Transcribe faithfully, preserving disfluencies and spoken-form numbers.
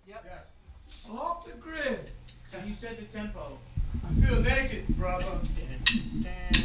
Yep. Yes. Off the grid. So you set the tempo. I feel naked, brother.